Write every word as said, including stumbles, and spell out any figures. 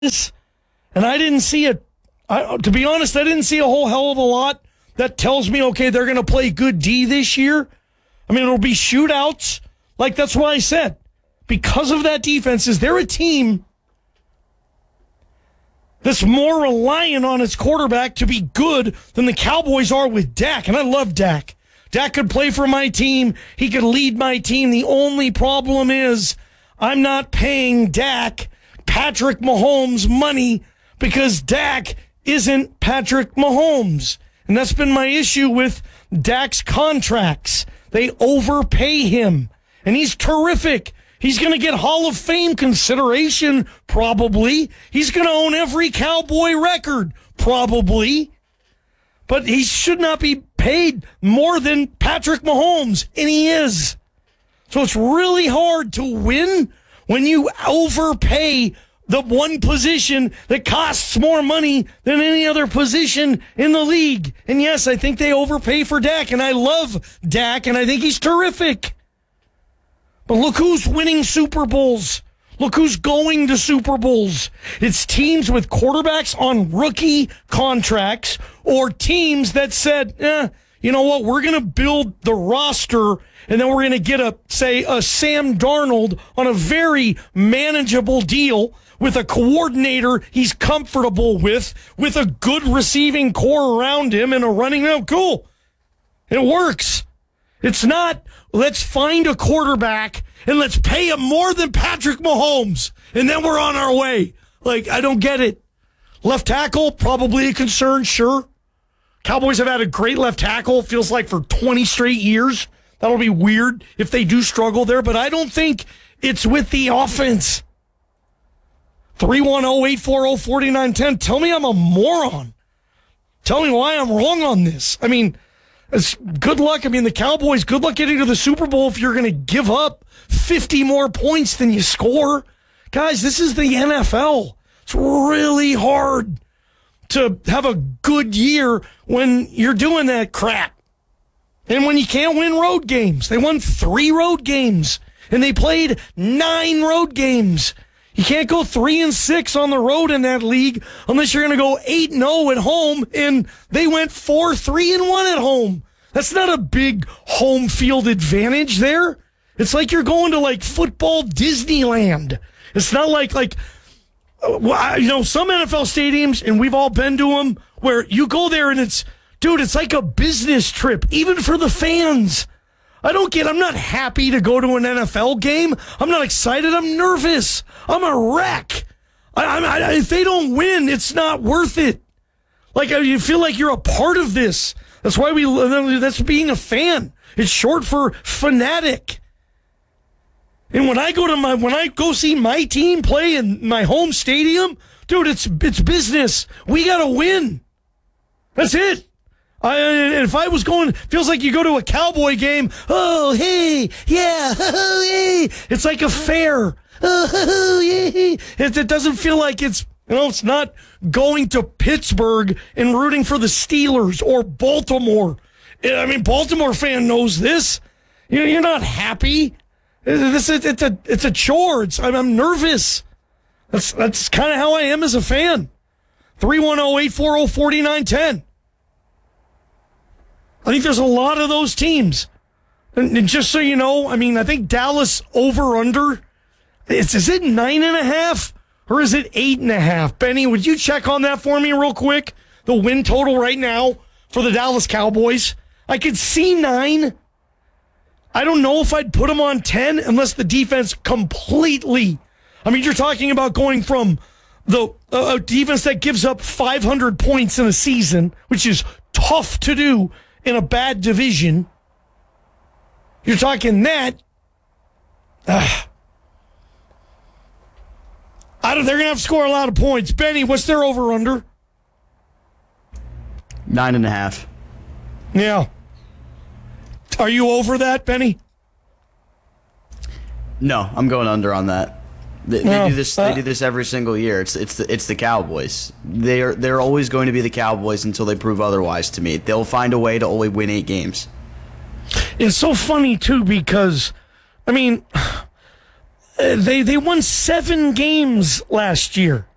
this, and I didn't see it. I, to be honest, I didn't see a whole hell of a lot that tells me, okay, they're going to play good D this year. I mean, it'll be shootouts. Like, that's what I said. Because of that defense, is there a team that's more reliant on its quarterback to be good than the Cowboys are with Dak? And I love Dak. Dak could play for my team. He could lead my team. The only problem is I'm not paying Dak Patrick Mahomes money because Dak isn't Patrick Mahomes. And that's been my issue with Dak's contracts. They overpay him. And he's terrific. He's going to get Hall of Fame consideration, probably. He's going to own every Cowboy record, probably. But he should not be paid more than Patrick Mahomes, and he is. So it's really hard to win when you overpay the one position that costs more money than any other position in the league. And yes, I think they overpay for Dak, and I love Dak, and I think he's terrific. But look who's winning Super Bowls. Look who's going to Super Bowls. It's teams with quarterbacks on rookie contracts or teams that said, eh, you know what, we're going to build the roster and then we're going to get a, say, a Sam Darnold on a very manageable deal with a coordinator he's comfortable with, with a good receiving core around him and a running, oh, cool. It works. It's not, let's find a quarterback and let's pay him more than Patrick Mahomes, and then we're on our way. Like, I don't get it. Left tackle, probably a concern, sure. Cowboys have had a great left tackle, feels like for twenty straight years. That'll be weird if they do struggle there, but I don't think it's with the offense. three one zero, eight four zero, four nine one zero. Tell me I'm a moron. Tell me why I'm wrong on this. I mean, it's good luck. I mean, the Cowboys, good luck getting to the Super Bowl if you're going to give up fifty more points than you score. Guys, this is the N F L. It's really hard to have a good year when you're doing that crap. And when you can't win road games. They won three road games, and they played nine road games. You can't go three and six on the road in that league unless you're going to go eight and zero at home, and they went four three and one at home. That's not a big home field advantage there. It's like you're going to like football Disneyland. It's not like like uh, you know, some N F L stadiums, and we've all been to them, where you go there and it's, dude, it's like a business trip, even for the fans. I don't get, I'm not happy to go to an N F L game. I'm not excited. I'm nervous. I'm a wreck. I, I, I, if they don't win, it's not worth it. Like, you feel like you're a part of this. That's why we, that's being a fan. It's short for fanatic. And when I go to my, when I go see my team play in my home stadium, dude, it's, it's business. We got to win. That's it. I, and if I was going, feels like you go to a Cowboy game. Oh, hey, yeah, oh, hey. It's like a fair. Oh, yeah. It, it doesn't feel like it's, you know, it's not going to Pittsburgh and rooting for the Steelers or Baltimore. I mean, Baltimore fan knows this. You, you're not happy. This is, it's a, it's a chore. It's, I'm, I'm nervous. That's, that's kind of how I am as a fan. three one zero, eight four zero, four nine one zero. I think there's a lot of those teams. And just so you know, I mean, I think Dallas over under, is, is it nine and a half or is it eight and a half? Benny, would you check on that for me real quick? The win total right now for the Dallas Cowboys. I could see nine. I don't know if I'd put them on ten unless the defense completely, I mean, you're talking about going from the uh, a defense that gives up five hundred points in a season, which is tough to do in a bad division. You're talking that. Uh, I don't, they're going to have to score a lot of points. Benny, what's their over-under? Nine and a half. Yeah. Are you over that, Benny? No, I'm going under on that. They, no, they do this. uh, They do this every single year. It's it's the, it's the Cowboys. They are they're always going to be the Cowboys until they prove otherwise. To me, they'll find a way to only win eight games. It's so funny too because, I mean, they they won seven games last year.